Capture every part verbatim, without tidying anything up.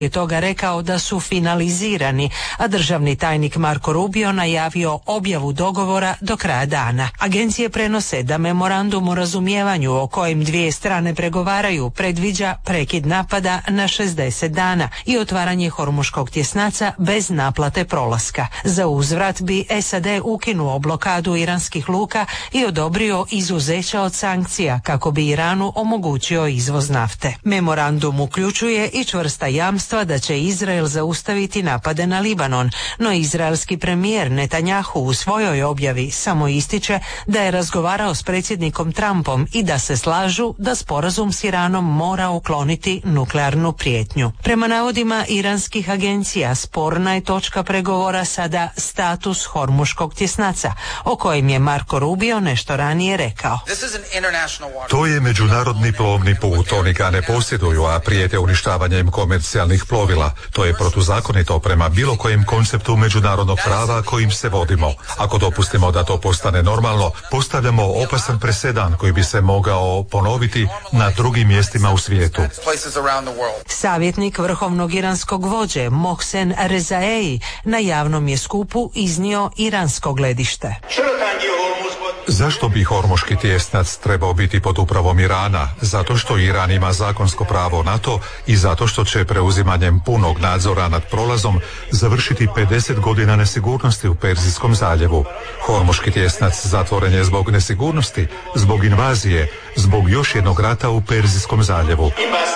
je toga rekao da su finalizirani, a državni tajnik Marko Rubio najavio objavu dogovora do kraja dana. Agencije prenose da memorandum o razumijevanju o kojem dvije strane pregovaraju predviđa prekid napada na šezdeset dana i otvaranje Hormuškog tjesnaca bez naplate prolaska. Za uzvrat bi S A D ukinuo blokadu iranskih luka i odobrio izuzeća od sankcija kako bi Iranu omogućio izvoz nafte. Memorandum uključuje i čvrsta jamstva da će Izrael zaustaviti napade na Libanon, no izraelski premijer Netanjahu u svojoj objavi samo ističe da je razgovarao s predsjednikom Trumpom i da se slažu da sporazum s Iranom mora ukloniti nuklearnu prijetnju. Prema navodima iranskih agencija, sporna je točka pregovora sada status Hormuškog tjesnaca, o kojem je Marko Rubio nešto ranije rekao. To je međunarodni plovni put, oni ga ne posjeduju, a prijete uništavanjem komercijalnih plovila. To je protuzakonito prema bilo kojem konceptu međunarodnog prava kojim se vodimo. Ako dopustimo da to postane normalno, postavljamo opasan presedan koji bi se mogao ponoviti na drugim mjestima u svijetu. Savjetnik vrhovnog iranskog vođe Mohsen Rezaei na javnom je skupu iznio iransko gledište. Zašto bi Hormuški tjesnac trebao biti pod upravom Irana? Zato što Iran ima zakonsko pravo na to i zato što će preuzimanjem punog nadzora nad prolazom završiti pedeset godina nesigurnosti u Perzijskom zaljevu. Hormuški tjesnac zatvoren je zbog nesigurnosti, zbog invazije, zbog još jednog rata u Perzijskom zaljevu.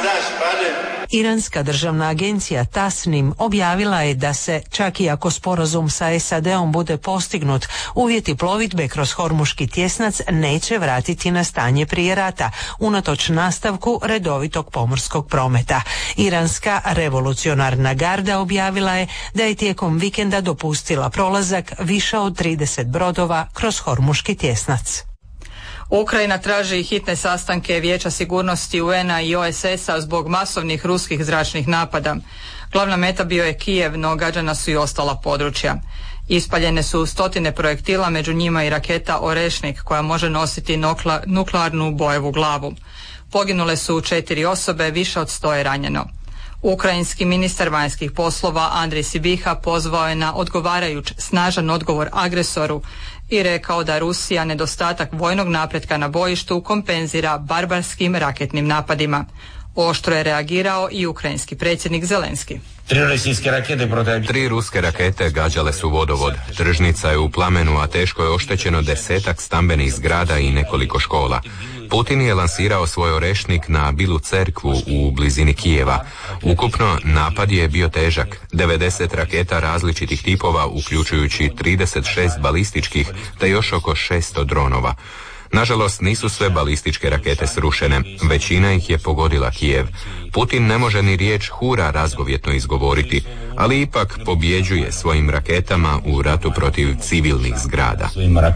Iranska državna agencija Tasnim objavila je da se, čak i ako sporazum sa S A D-om bude postignut, uvjeti plovidbe kroz Hormuški tjesnac neće vratiti na stanje prije rata, unatoč nastavku redovitog pomorskog prometa. Iranska revolucionarna garda objavila je da je tijekom vikenda dopustila prolazak više od trideset brodova kroz Hormuški tjesnac. Ukrajina traži hitne sastanke Vijeća sigurnosti U N-a i O S S-a zbog masovnih ruskih zračnih napada. Glavna meta bio je Kijev, no gađana su i ostala područja. Ispaljene su stotine projektila, među njima i raketa Orešnik koja može nositi nukla, nuklearnu bojevu glavu. Poginule su četiri osobe, više od sto je ranjeno. Ukrajinski ministar vanjskih poslova Andrej Sibiha pozvao je na odgovarajuć snažan odgovor agresoru i rekao da Rusija nedostatak vojnog napretka na bojištu kompenzira barbarskim raketnim napadima. Oštro je reagirao i ukrajinski predsjednik Zelenski. Tri ruske rakete gađale su vodovod. Tržnica je u plamenu, a teško je oštećeno desetak stambenih zgrada i nekoliko škola. Putin je lansirao svoj orešnik na Bilu cerkvu u blizini Kijeva. Ukupno napad je bio težak. devedeset raketa različitih tipova, uključujući trideset šest balističkih, te još oko šesto dronova. Nažalost, nisu sve balističke rakete srušene, većina ih je pogodila Kijev. Putin ne može ni riječ hura razgovjetno izgovoriti, ali ipak pobjeđuje svojim raketama u ratu protiv civilnih zgrada.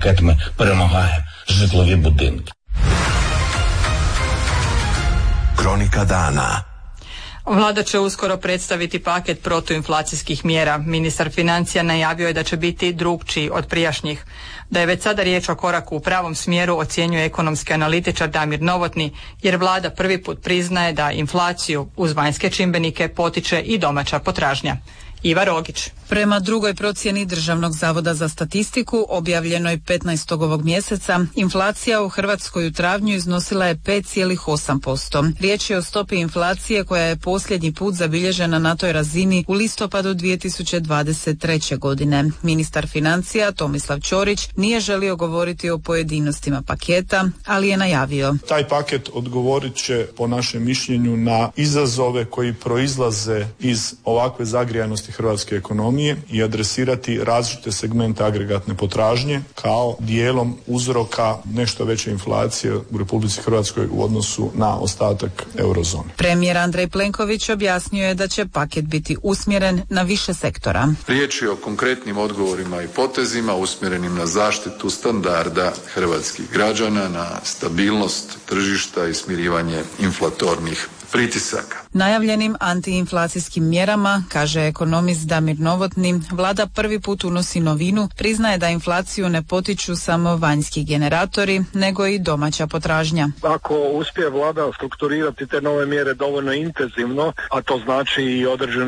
Kronika dana. Vlada će uskoro predstaviti paket protuinflacijskih mjera. Ministar financija najavio je da će biti drukčiji od prijašnjih. Da je već sada riječ o koraku u pravom smjeru ocjenjuje ekonomski analitičar Damir Novotni, jer vlada prvi put priznaje da inflaciju uz vanjske čimbenike potiče i domaća potražnja. Iva Rogić. Prema drugoj procjeni Državnog zavoda za statistiku, objavljenoj petnaestog ovog mjeseca, inflacija u Hrvatskoj u travnju iznosila je pet zarez osam posto. Riječ je o stopi inflacije koja je posljednji put zabilježena na toj razini u listopadu dvije tisuće dvadeset treće. godine. Ministar financija Tomislav Ćorić nije želio govoriti o pojedinostima paketa, ali je najavio. Taj paket odgovorit će, po našem mišljenju, na izazove koji proizlaze iz ovakve zagrijanosti hrvatske ekonomije i adresirati različite segmente agregatne potražnje kao dijelom uzroka nešto veće inflacije u Republici Hrvatskoj u odnosu na ostatak eurozone. Premijer Andrej Plenković objasnio je da će paket biti usmjeren na više sektora. Riječ je o konkretnim odgovorima i potezima usmjerenim na zaštitu standarda hrvatskih građana, na stabilnost tržišta i smirivanje inflatornih pritisaka. Najavljenim antiinflacijskim mjerama, kaže ekonomist Damir Novotni, vlada prvi put unosi novinu, priznaje da inflaciju ne potiču samo vanjski generatori, nego i domaća potražnja. Ako uspije vlada strukturirati te nove mjere dovoljno intenzivno, a to znači i određenu